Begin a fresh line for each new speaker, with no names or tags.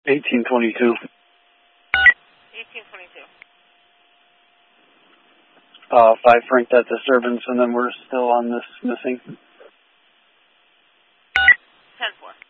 1822.
1822.
5 Frank, that disturbance, and then we're still on this missing.
10-4.